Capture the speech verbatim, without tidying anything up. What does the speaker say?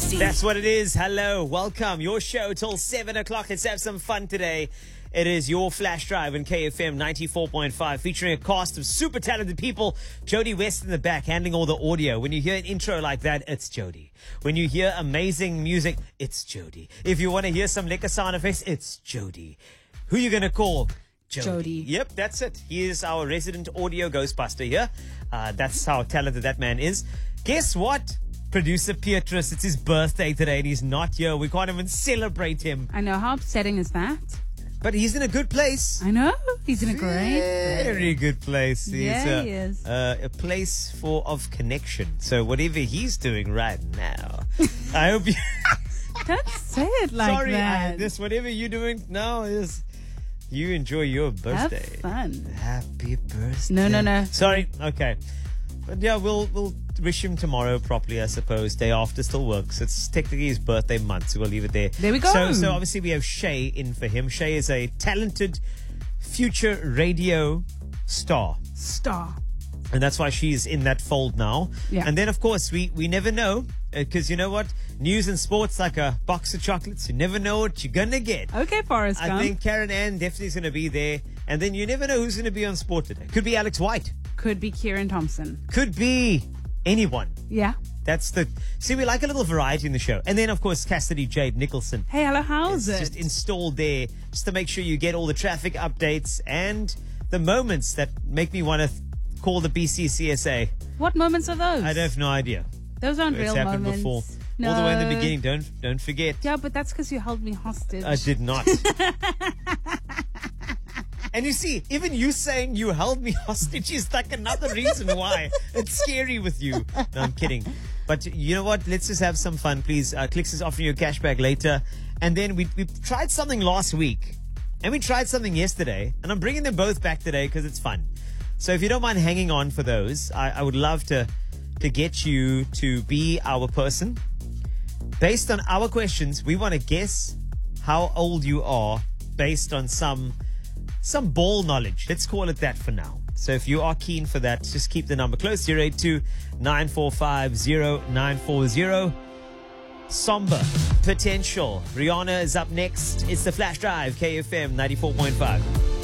sixty. That's what it is. Hello, welcome. Your show till seven o'clock. Let's have some fun today. It is your Flash Drive on K F M ninety-four point five, featuring a cast of super talented people. Jody West in the back, handling all the audio. When you hear an intro like that, it's Jody. When you hear amazing music, it's Jody. If you want to hear some liquor sound effects, it's Jody. Who you going to call? Jody. Jody. Yep, that's it. He is our resident audio ghostbuster here. Uh, that's how talented that man is. Guess what? Producer Pietrus, it's his birthday today and he's not here. We can't even celebrate him. I know. How upsetting is that? But he's in a good place. I know. He's in a great Very good place. He's Yeah, a, he is. Uh, a place for of connection. So whatever he's doing right now, I hope you... Don't say it like Sorry, that. I, this whatever you're doing now is... You enjoy your birthday. Have fun. Happy birthday. No, no, no. Sorry. Okay. But yeah, we'll we'll wish him tomorrow properly, I suppose. Day after still works. It's technically his birthday month, so we'll leave it there. There we go. So, so obviously we have Shay in for him. Shay is a talented future radio star. Star. And that's why she's in that fold now. Yeah. And then, of course, we, we never know. Because you know what? News and sports like a box of chocolates. You never know what you're going to get. Okay, Forrest I Gump. think Karen Ann definitely is going to be there. And then you never know who's going to be on sport today. Could be Alex White. Could be Kieran Thompson. Could be anyone. Yeah. That's the... See, we like a little variety in the show. And then, of course, Cassidy Jade Nicholson. Hey, hello, how's It's it? just installed there just to make sure you get all the traffic updates and the moments that make me want to th- call the B C C S A. What moments are those? I have no idea. Those aren't It's real happened moments. before. No. All the way in the beginning. Don't don't forget. Yeah, but that's because you held me hostage. I did not. And you see, even you saying you held me hostage is like another reason why it's scary with you. No, I'm kidding. But you know what? Let's just have some fun, please. Uh, Clicks is offering you a cashback later. And then we, we tried something last week. And we tried something yesterday. And I'm bringing them both back today because it's fun. So if you don't mind hanging on for those, I, I would love to, to get you to be our person. Based on our questions, we want to guess how old you are based on some... Some ball knowledge. Let's call it that for now. So if you are keen for that, just keep the number close. zero eight two, nine four five, zero nine four zero. Somber Potential. Rihanna is up next. It's the Flash Drive, K F M ninety-four point five.